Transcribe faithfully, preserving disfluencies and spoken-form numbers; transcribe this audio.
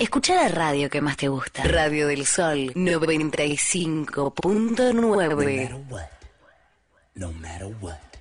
Escucha la radio que más te gusta. Radio del Sol noventa y cinco punto nueve. No matter what. No matter what.